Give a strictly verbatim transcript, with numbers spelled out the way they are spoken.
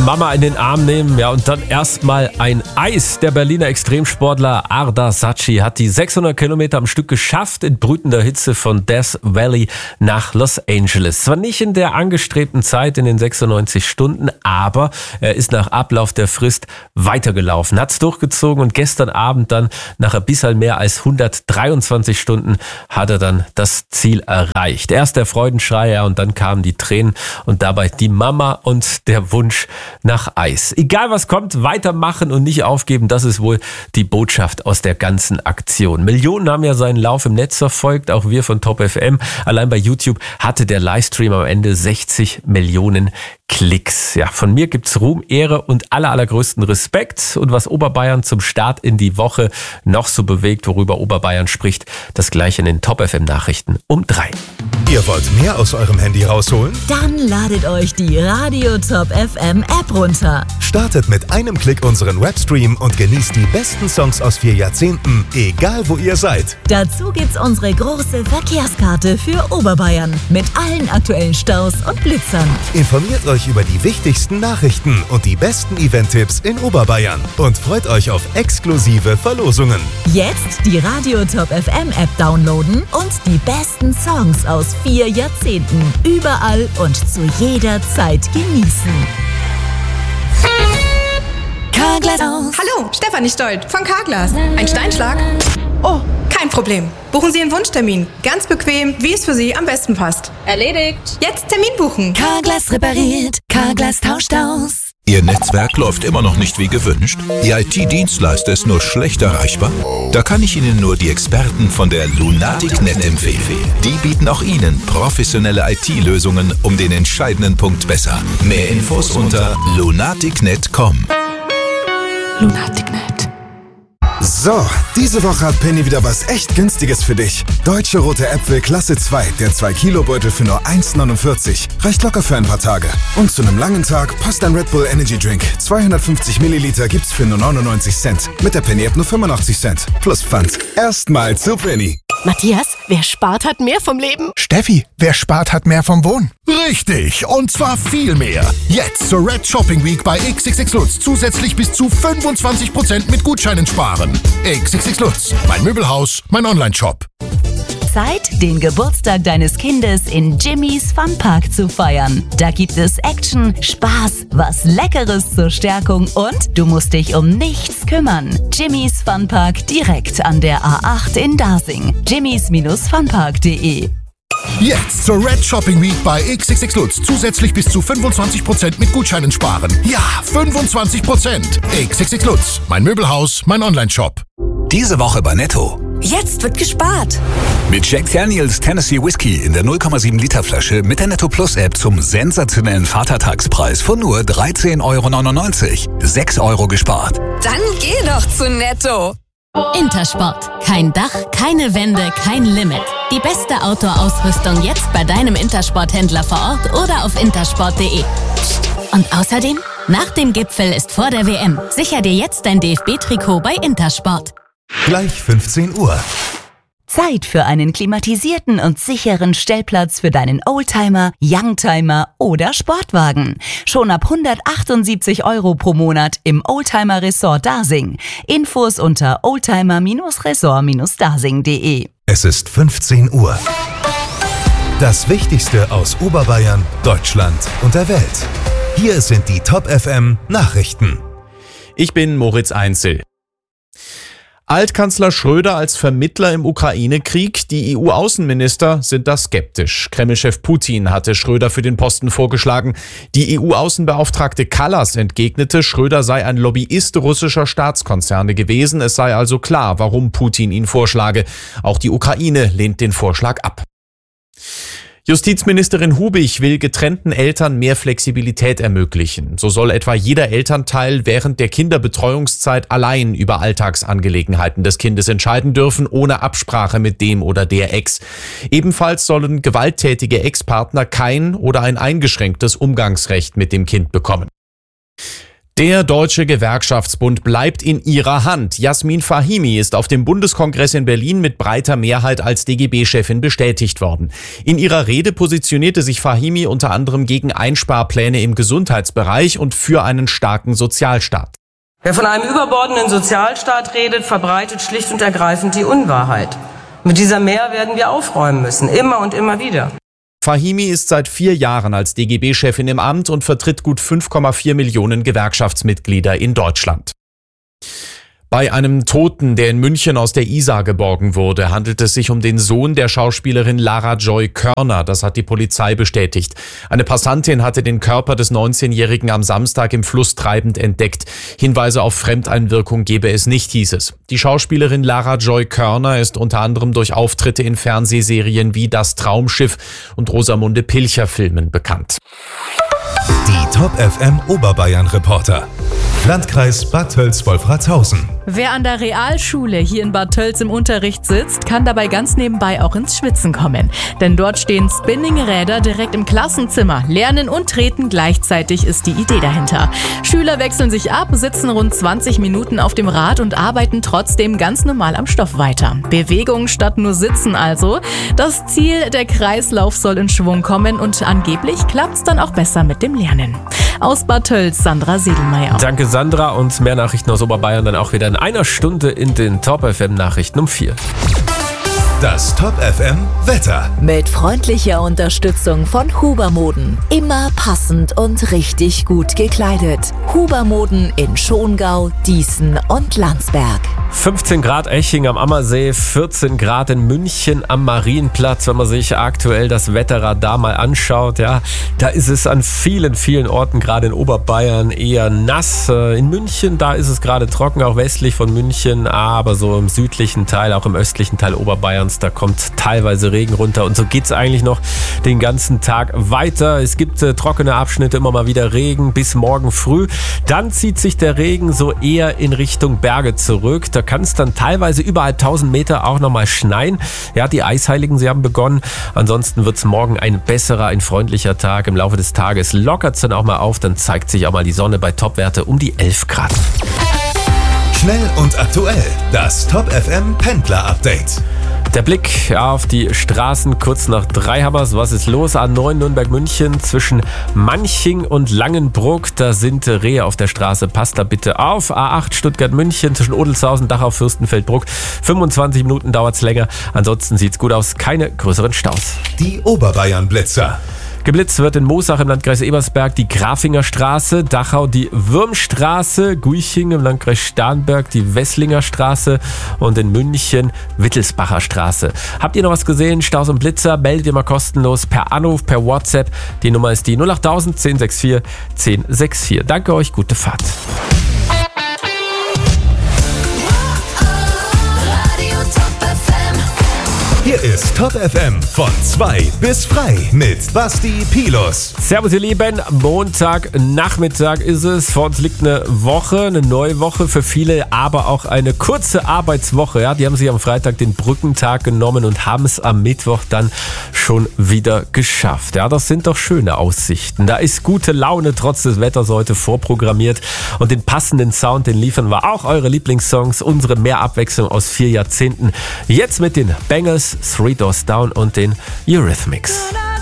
Mama in den Arm nehmen, ja, und dann erstmal ein Eis. Der Berliner Extremsportler Ardar Saci hat die sechshundert Kilometer am Stück geschafft in brütender Hitze von Death Valley nach Los Angeles. Zwar nicht in der angestrebten Zeit in den sechsundneunzig Stunden, aber er ist nach Ablauf der Frist weitergelaufen, hat's durchgezogen und gestern Abend dann nach ein bisschen mehr als hundertdreiundzwanzig Stunden hat er dann das Ziel erreicht. Erst der Freudenschrei, ja, und dann kamen die Tränen und dabei die Mama und der Wunsch nach Eis. Egal was kommt, weitermachen und nicht aufgeben, das ist wohl die Botschaft aus der ganzen Aktion. Millionen haben ja seinen Lauf im Netz verfolgt, auch wir von Top F M. Allein bei YouTube hatte der Livestream am Ende sechzig Millionen Klicks. Ja, von mir gibt's Ruhm, Ehre und aller, allergrößten Respekt. Und was Oberbayern zum Start in die Woche noch so bewegt, worüber Oberbayern spricht, das gleich in den Top F M Nachrichten um drei. Ihr wollt mehr aus eurem Handy rausholen? Dann ladet euch die Radio Top F M App runter. Startet mit einem Klick unseren Webstream und genießt die besten Songs aus vier Jahrzehnten, egal wo ihr seid. Dazu gibt's unsere große Verkehrskarte für Oberbayern mit allen aktuellen Staus und Blitzern. Informiert euch über die wichtigsten Nachrichten und die besten Event-Tipps in Oberbayern und freut euch auf exklusive Verlosungen. Jetzt die Radio Top F M App downloaden und die besten Songs aus vier Jahrzehnten überall und zu jeder Zeit genießen. Carglass aus. Hallo, Stefanie Stolt von Carglass. Ein Steinschlag? Oh, kein Problem. Buchen Sie Ihren Wunschtermin. Ganz bequem, wie es für Sie am besten passt. Erledigt. Jetzt Termin buchen. Carglass repariert. Carglass tauscht aus. Ihr Netzwerk läuft immer noch nicht wie gewünscht? Ihr I T-Dienstleister ist nur schlecht erreichbar? Da kann ich Ihnen nur die Experten von der Lunatic.net empfehlen. Die bieten auch Ihnen professionelle I T-Lösungen um den entscheidenden Punkt besser. Mehr Infos unter lunatic punkt net punkt com. Lunatic punkt net. So, diese Woche hat Penny wieder was echt Günstiges für dich. Deutsche rote Äpfel Klasse zwei, der zwei Kilo Beutel für nur eins neunundvierzig. Reicht locker für ein paar Tage. Und zu einem langen Tag passt ein Red Bull Energy Drink. zweihundertfünfzig Milliliter gibt's für nur neunundneunzig Cent. Mit der Penny App nur fünfundachtzig Cent. Plus Pfand. Erstmal zu Penny. Matthias, wer spart, hat mehr vom Leben. Steffi, wer spart, hat mehr vom Wohnen. Richtig, und zwar viel mehr. Jetzt zur Red Shopping Week bei X X X Lutz zusätzlich bis zu fünfundzwanzig Prozent mit Gutscheinen sparen. X X X Lutz, mein Möbelhaus, mein Online-Shop. Zeit, den Geburtstag deines Kindes in Jimmy's Fun Park zu feiern. Da gibt es Action, Spaß, was Leckeres zur Stärkung und du musst dich um nichts kümmern. Jimmy's Fun Park direkt an der A acht in Dasing. jimmys funpark punkt de. Jetzt zur Red Shopping Week bei X X X Lutz zusätzlich bis zu fünfundzwanzig Prozent mit Gutscheinen sparen. Ja, fünfundzwanzig Prozent. X X X Lutz, mein Möbelhaus, mein Online-Shop. Diese Woche bei Netto. Jetzt wird gespart. Mit Jack Daniels Tennessee Whiskey in der null Komma sieben Liter Flasche mit der Netto Plus App zum sensationellen Vatertagspreis von nur dreizehn Euro neunundneunzig. sechs Euro gespart. Dann geh doch zu Netto. Intersport. Kein Dach, keine Wände, kein Limit. Die beste Outdoor-Ausrüstung jetzt bei deinem Intersport-Händler vor Ort oder auf intersport punkt de. Und außerdem, nach dem Gipfel ist vor der W M. Sicher dir jetzt dein D F B-Trikot bei Intersport. Gleich fünfzehn Uhr. Zeit für einen klimatisierten und sicheren Stellplatz für deinen Oldtimer, Youngtimer oder Sportwagen. Schon ab hundertachtundsiebzig Euro pro Monat im Oldtimer Resort Dasing. Infos unter oldtimer resort dasing punkt de. Es ist fünfzehn Uhr. Das Wichtigste aus Oberbayern, Deutschland und der Welt. Hier sind die Top F M Nachrichten. Ich bin Moritz Einzel. Altkanzler Schröder als Vermittler im Ukraine-Krieg. Die E U-Außenminister sind da skeptisch. Kremlchef Putin hatte Schröder für den Posten vorgeschlagen. Die E U-Außenbeauftragte Kallas entgegnete, Schröder sei ein Lobbyist russischer Staatskonzerne gewesen. Es sei also klar, warum Putin ihn vorschlage. Auch die Ukraine lehnt den Vorschlag ab. Justizministerin Hubig will getrennten Eltern mehr Flexibilität ermöglichen. So soll etwa jeder Elternteil während der Kinderbetreuungszeit allein über Alltagsangelegenheiten des Kindes entscheiden dürfen, ohne Absprache mit dem oder der Ex. Ebenfalls sollen gewalttätige Ex-Partner kein oder ein eingeschränktes Umgangsrecht mit dem Kind bekommen. Der Deutsche Gewerkschaftsbund bleibt in ihrer Hand. Jasmin Fahimi ist auf dem Bundeskongress in Berlin mit breiter Mehrheit als D G B-Chefin bestätigt worden. In ihrer Rede positionierte sich Fahimi unter anderem gegen Einsparpläne im Gesundheitsbereich und für einen starken Sozialstaat. Wer von einem überbordenden Sozialstaat redet, verbreitet schlicht und ergreifend die Unwahrheit. Mit dieser Mehr werden wir aufräumen müssen, immer und immer wieder. Fahimi ist seit vier Jahren als D G B-Chefin im Amt und vertritt gut fünf Komma vier Millionen Gewerkschaftsmitglieder in Deutschland. Bei einem Toten, der in München aus der Isar geborgen wurde, handelt es sich um den Sohn der Schauspielerin Lara Joy Körner. Das hat die Polizei bestätigt. Eine Passantin hatte den Körper des neunzehnjährigen am Samstag im Fluss treibend entdeckt. Hinweise auf Fremdeinwirkung gebe es nicht, hieß es. Die Schauspielerin Lara Joy Körner ist unter anderem durch Auftritte in Fernsehserien wie Das Traumschiff und Rosamunde Pilcher Filmen bekannt. Die Top F M Oberbayern Reporter. Landkreis Bad Tölz-Wolfratshausen. Wer an der Realschule hier in Bad Tölz im Unterricht sitzt, kann dabei ganz nebenbei auch ins Schwitzen kommen. Denn dort stehen Spinningräder direkt im Klassenzimmer. Lernen und Treten gleichzeitig ist die Idee dahinter. Schüler wechseln sich ab, sitzen rund zwanzig Minuten auf dem Rad und arbeiten trotzdem ganz normal am Stoff weiter. Bewegung statt nur Sitzen also. Das Ziel, der Kreislauf soll in Schwung kommen und angeblich klappt's dann auch besser mit dem Lernen. Aus Bad Tölz, Sandra Sedelmeier. Danke Sandra, und mehr Nachrichten aus Oberbayern dann auch wieder in einer Stunde in den Top F M Nachrichten um vier. Das Top F M Wetter. Mit freundlicher Unterstützung von Hubermoden. Immer passend und richtig gut gekleidet. Hubermoden in Schongau, Dießen und Landsberg. fünfzehn Grad Eching am Ammersee, vierzehn Grad in München am Marienplatz. Wenn man sich aktuell das Wetterradar mal anschaut, ja, da ist es an vielen, vielen Orten, gerade in Oberbayern, eher nass. In München, da ist es gerade trocken, auch westlich von München, aber so im südlichen Teil, auch im östlichen Teil Oberbayerns, da kommt teilweise Regen runter. Und so geht es eigentlich noch den ganzen Tag weiter. Es gibt äh, trockene Abschnitte, immer mal wieder Regen bis morgen früh. Dann zieht sich der Regen so eher in Richtung Berge zurück. Da kann es dann teilweise überall tausend Meter auch nochmal schneien. Ja, die Eisheiligen, sie haben begonnen. Ansonsten wird es morgen ein besserer, ein freundlicher Tag. Im Laufe des Tages lockert es dann auch mal auf. Dann zeigt sich auch mal die Sonne bei Topwerte um die elf Grad. Schnell und aktuell. Das Top F M Pendler Update. Der Blick auf die Straßen kurz nach Dreihammers. Was ist los? A neun Nürnberg-München zwischen Manching und Langenbruck. Da sind Rehe auf der Straße. Passt da bitte auf. A acht Stuttgart-München zwischen Odelshausen, Dachau, Fürstenfeldbruck. fünfundzwanzig Minuten dauert es länger. Ansonsten sieht es gut aus. Keine größeren Staus. Die Oberbayern-Blitzer. Geblitzt wird in Moosach im Landkreis Ebersberg die Grafinger Straße, Dachau die Würmstraße, Guiching im Landkreis Starnberg die Wesslinger Straße und in München Wittelsbacher Straße. Habt ihr noch was gesehen? Staus und Blitzer? Meldet ihr mal kostenlos per Anruf, per WhatsApp. Die Nummer ist die null acht null null null eins sechs vier eins sechs vier. Danke euch, gute Fahrt. Hier ist Top F M von zwei bis frei mit Basti Pilus. Servus ihr Lieben, Montagnachmittag ist es. Vor uns liegt eine Woche, eine neue Woche für viele, aber auch eine kurze Arbeitswoche. Ja, die haben sich am Freitag den Brückentag genommen und haben es am Mittwoch dann schon wieder geschafft. Ja, das sind doch schöne Aussichten. Da ist gute Laune trotz des Wetters heute vorprogrammiert. Und den passenden Sound, den liefern wir auch eure Lieblingssongs, unsere Mehrabwechslung aus vier Jahrzehnten. Jetzt mit den Bangles, Three Doors Down und den Eurythmics.